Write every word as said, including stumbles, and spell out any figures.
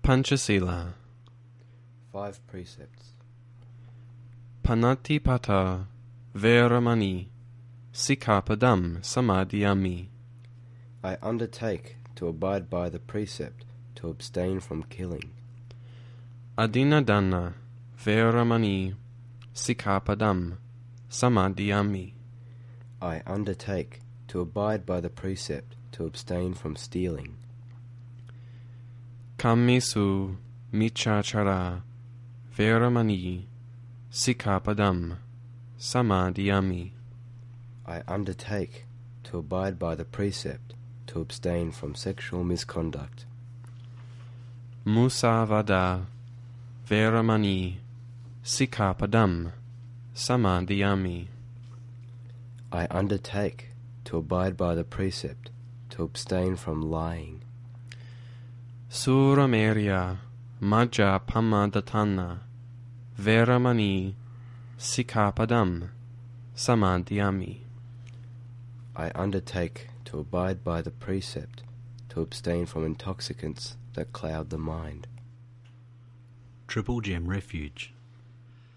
Panchasila. Five precepts. Panatipata Veramani Sikkhapadam Samadhiyami. I undertake to abide by the precept to abstain from killing. Adinadana Veramani Sikkhapadam Samadhiyami. I undertake to abide by the precept to abstain from stealing. Kammesu Michachara Veramani Sikkhapadam Samadhiyami. I undertake to abide by the precept to abstain from sexual misconduct. Musavada Veramani Sikkhapadam Samadhiyami. I undertake to abide by the precept to abstain from lying. Suramerya Majjapamadhatthana Veramani Sikkhapadam Samadhiyami. I undertake to abide by the precept to abstain from intoxicants that cloud the mind. Triple Gem Refuge.